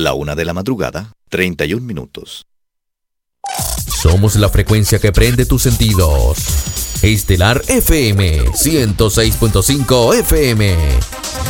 La 1 de la madrugada, 31 minutos. Somos la frecuencia que prende tus sentidos. Estelar FM 106.5 FM.